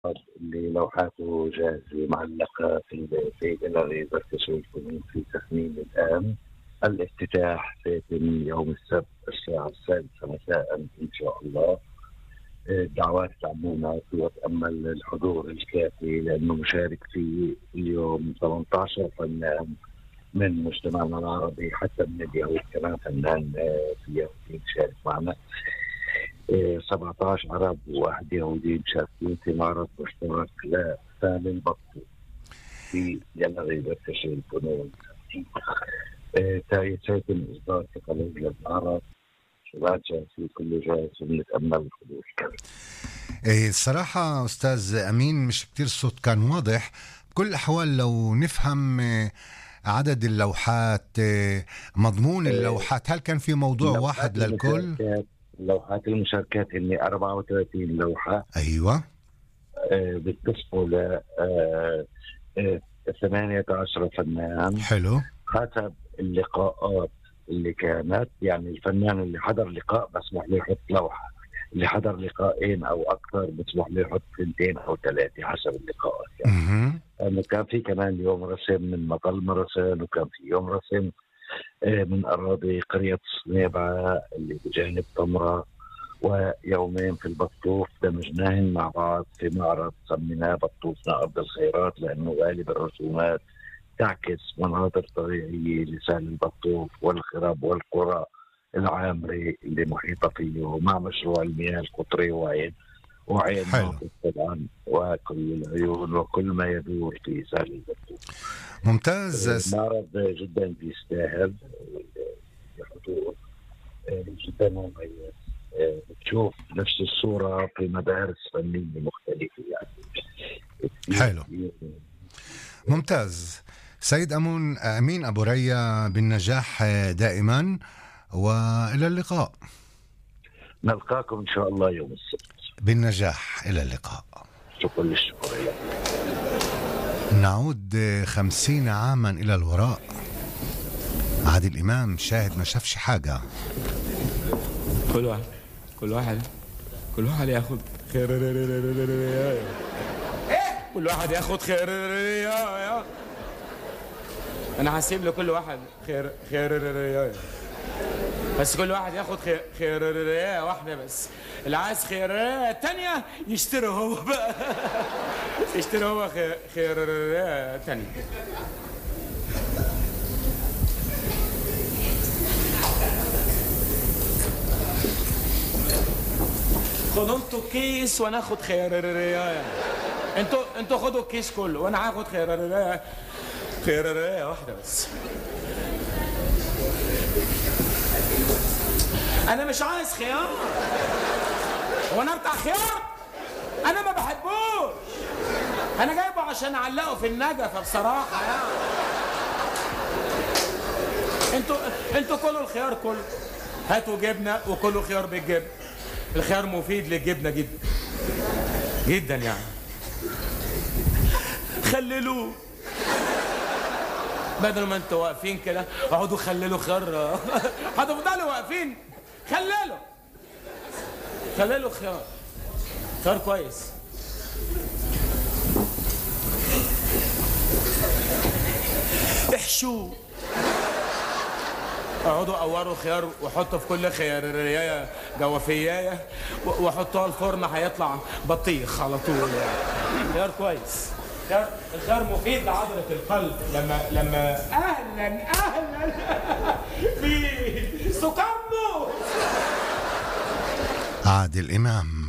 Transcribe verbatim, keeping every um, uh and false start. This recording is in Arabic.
اللي لوحاته جاهزة معلقة في في جاليري بركة الفنون في تخمين الآن. الافتتاح سيتم يوم السبت الساعة السادسة مساء إن شاء الله. الدعوات العمومات وتأمل الحضور الكافي لأنه مشارك في اليوم ثمانية عشر فنان من مجتمعنا العربي، حتى من اليهود كمان فنان في يهودي مشارك معنا. سبعة عشر عرب وواحد يهودي مشاركين في معرض مشترك لسالي البطو في جاليري بركة الفنون. سيتم إصدار كتالوج للمعرض، شباب جاهزين كله جاهز ونتأمل الحضور كمان. إيه الصراحة أستاذ أمين مش كتير الصوت كان واضح. بكل الأحوال لو نفهم إيه عدد اللوحات، إيه مضمون اللوحات، هل كان في موضوع واحد للكل؟ لوحات المشاركات اللي أربعة وثلاثين لوحة. أيوة. آه بتصفوا ل آه آه ثمانية عشر فنان. حلو. حسب اللقاءات اللي كانت، يعني الفنان اللي حضر لقاء مسموح له يحط لوحة، اللي حضر لقاءين أو أكثر مسموح له يحط اثنتين أو ثلاثة حسب اللقاءات. يعني لأنه كان في كمان يوم رسم من مطل مرسان، وكان في يوم رسم من أراضي قرية صنيبعة اللي بجانب طمرة، ويومين في البطوف دمجناهن مع بعض في معرض سميناه بطوفنا أرض الخيرات، لأنه غالب الرسومات تعكس مناظر طبيعية لسان البطوف والخراب والقرى العامرة اللي محيطة فيه، مع مشروع المياه القطري وعين وعين طبعا وكل العيون وكل ما يدور في سان البطوف. ممتاز. المعرض جدا بيستاهل الحضور، جدا مميز. بتشوف نفس الصورة في مدارس فنية مختلفة يعني. حلو. ممتاز. سيد أمون أمين أبو ريا، بالنجاح دائما وإلى اللقاء. نلقاكم إن شاء الله يوم السبت بالنجاح. إلى اللقاء. شكرا للشكر لك. نعود خمسين عاما إلى الوراء. عادل إمام شاهد ما شافش حاجة. كل واحد كل واحد كل واحد ياخد خير، كل واحد ياخد خير. انا هسيب لكل واحد خير خير، بس كل واحد ياخد خير خير واحده بس. اللي عايز خير تانية يشتري هو بقى، يشتري هو خير خير تانية. خدوا انتوا كيس وانا اخد خير. انتوا انتوا خدوا الكيس كله وانا هاخد خير خير واحده بس. انا مش عايز خيار، وانا بتاع خيار انا ما بحبوش، انا جايبه عشان اعلقه في النجفه بصراحه يعني. انتوا انتوا كلوا الخيار كله، هاتوا جبنه وكلوا خيار بالجبنه. الخيار مفيد للجبنه جدا جدا يعني. خللوه بدل ما انتوا واقفين كده، اقعدوا خللوا خيار. هتفضلوا واقفين، خللوا خللوا خيار خيار كويس. احشوه، اقعدوا قوروا خيار وحطوا في كل خيارية جوافية وحطوها الفرن، هيطلع بطيخ على طول يعني. خيار كويس. الخيار مفيد لعضلة القلب. لما لما اهلا اهلا في سكامو. عادل إمام.